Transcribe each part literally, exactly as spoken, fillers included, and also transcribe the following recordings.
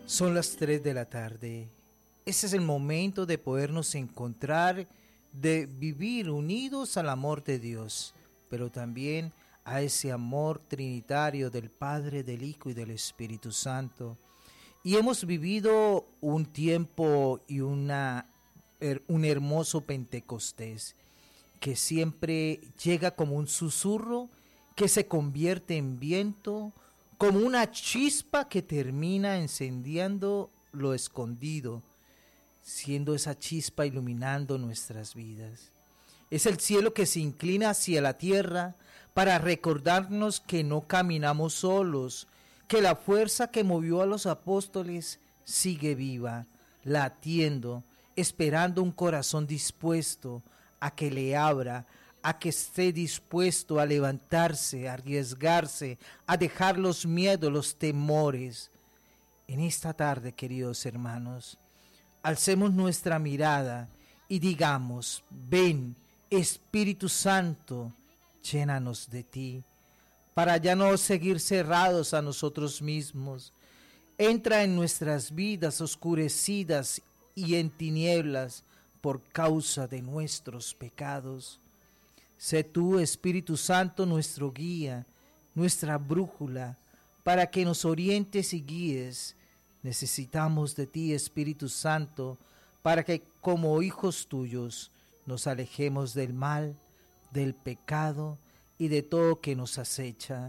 Son las tres de la tarde. Ese es el momento de podernos encontrar, de vivir unidos al amor de Dios, pero también a ese amor trinitario del Padre, del Hijo y del Espíritu Santo. Y hemos vivido un tiempo y una, un hermoso Pentecostés que siempre llega como un susurro que se convierte en viento, como una chispa que termina encendiendo lo escondido, siendo esa chispa iluminando nuestras vidas. Es el cielo que se inclina hacia la tierra para recordarnos que no caminamos solos, que la fuerza que movió a los apóstoles sigue viva, latiendo, esperando un corazón dispuesto a que le abra, a que esté dispuesto a levantarse, a arriesgarse, a dejar los miedos, los temores. En esta tarde, queridos hermanos, alcemos nuestra mirada y digamos: ven, Espíritu Santo, llénanos de ti, para ya no seguir cerrados a nosotros mismos. Entra en nuestras vidas oscurecidas y en tinieblas por causa de nuestros pecados. Sé tú, Espíritu Santo, nuestro guía, nuestra brújula, para que nos orientes y guíes. Necesitamos de ti, Espíritu Santo, para que como hijos tuyos nos alejemos del mal, del pecado y de todo que nos acecha.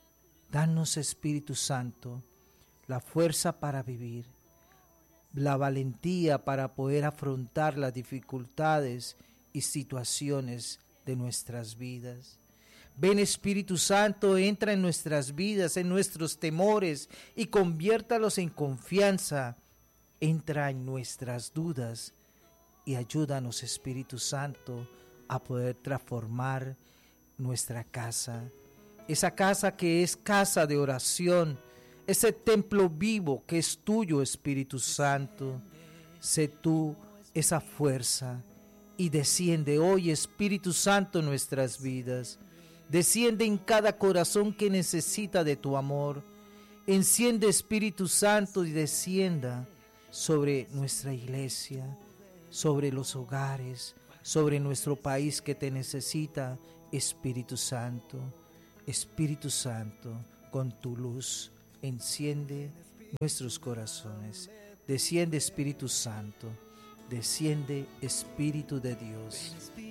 Danos, Espíritu Santo, la fuerza para vivir, la valentía para poder afrontar las dificultades y situaciones de nuestras vidas. Ven, Espíritu Santo, entra en nuestras vidas, en nuestros temores y conviértalos en confianza. Entra en nuestras dudas y ayúdanos, Espíritu Santo, a poder transformar nuestra casa, esa casa que es casa de oración, ese templo vivo que es tuyo, Espíritu Santo. Sé tú esa fuerza y desciende hoy, Espíritu Santo, en nuestras vidas. Desciende en cada corazón que necesita de tu amor. Enciende, Espíritu Santo, y descienda sobre nuestra iglesia, sobre los hogares, sobre nuestro país que te necesita, Espíritu Santo. Espíritu Santo, con tu luz, enciende nuestros corazones. Desciende, Espíritu Santo. Desciende, Espíritu de Dios.